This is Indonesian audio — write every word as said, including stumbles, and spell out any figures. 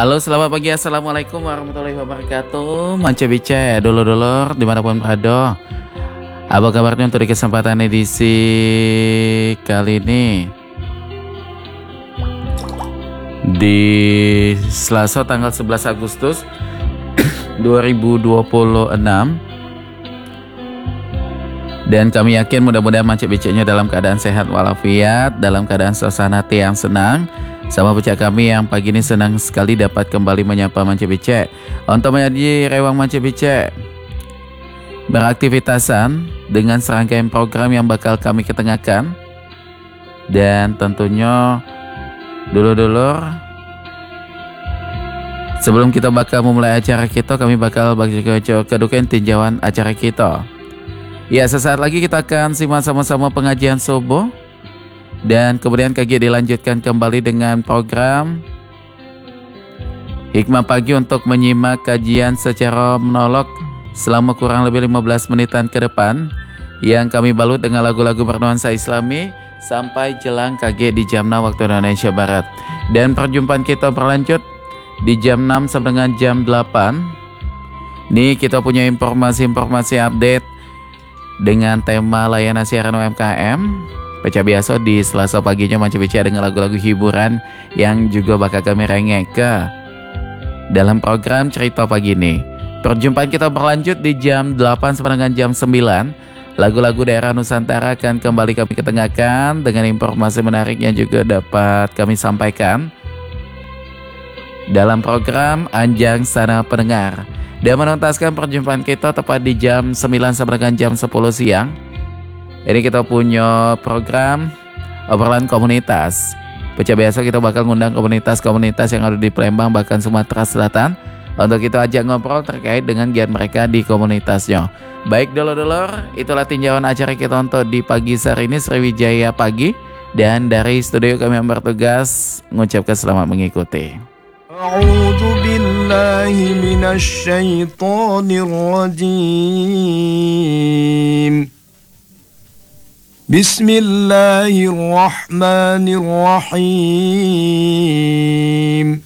Halo, selamat pagi. Assalamualaikum warahmatullahi wabarakatuh. Manca bicara, dulur-dulur dimanapun berada. Apa kabarnya untuk di kesempatan edisi kali ini? Di Selasa tanggal sebelas Agustus dua ribu dua puluh enam. Dan kami yakin mudah-mudahan Manca bicaranya dalam keadaan sehat walafiat, dalam keadaan suasana hati yang senang. Sama pecah kami yang pagi ini senang sekali dapat kembali menyapa Manca Becek untuk menjadi rewang Manca Becek beraktivitasan dengan serangkaian program yang bakal kami ketengahkan. Dan tentunya dulur-dulur, sebelum kita bakal memulai acara kita, kami bakal bagi kedudukan tinjauan acara kita. Ya, sesaat lagi kita akan simak sama-sama pengajian subuh. Dan kemudian kaji dilanjutkan kembali dengan program Hikmah Pagi untuk menyimak kajian secara monolog selama kurang lebih lima belas menitan ke depan, yang kami balut dengan lagu-lagu bernuansa Islami sampai jelang K G di jam enam waktu Indonesia Barat. Dan perjumpaan kita berlanjut di jam enam sampai dengan jam delapan. Nih kita punya informasi-informasi update dengan tema layanan siaran U M K M. Baca biasa di Selasa paginya Manca bicara dengan lagu-lagu hiburan yang juga bakal kami rengek ke dalam program cerita pagi ini. Perjumpaan kita berlanjut di jam delapan sampai dengan jam sembilan. Lagu-lagu daerah Nusantara akan kembali kami ketengahkan dengan informasi menarik yang juga dapat kami sampaikan dalam program Anjang Sana Pendengar. Dan menuntaskan perjumpaan kita tepat di jam sembilan sampai dengan jam sepuluh siang. Ini kita punya program obrolan komunitas. Pecah biasa kita bakal ngundang komunitas-komunitas yang ada di Palembang bahkan Sumatera Selatan untuk kita ajak ngobrol terkait dengan giat mereka di komunitasnya. Baik dulur-dulur, itulah tinjauan acara kita untuk di pagi hari ini, Sriwijaya Pagi. Dan dari studio kami yang bertugas mengucapkan selamat mengikuti. A'udzu billahi minasy syaithanir rajim. Bismillahirrahmanirrahim.